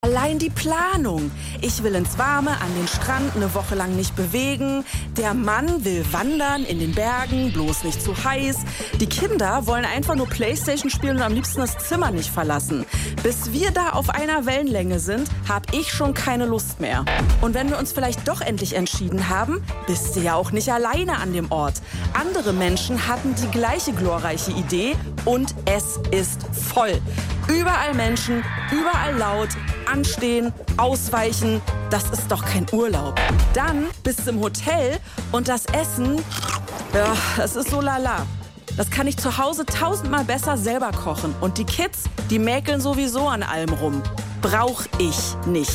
Allein die Planung. Ich will ins Warme, an den Strand, eine Woche lang nicht bewegen. Der Mann will wandern in den Bergen, bloß nicht zu heiß. Die Kinder wollen einfach nur Playstation spielen und am liebsten das Zimmer nicht verlassen. Bis wir da auf einer Wellenlänge sind, hab ich schon keine Lust mehr. Und wenn wir uns vielleicht doch endlich entschieden haben, bist du ja auch nicht alleine an dem Ort. Andere Menschen hatten die gleiche glorreiche Idee und es ist voll. Überall Menschen, überall laut, anstehen, ausweichen, das ist doch kein Urlaub. Dann bist du im Hotel und das Essen, ja, das ist so lala. Das kann ich zu Hause 1000-mal besser selber kochen. Und die Kids, die mäkeln sowieso an allem rum. Brauch ich nicht.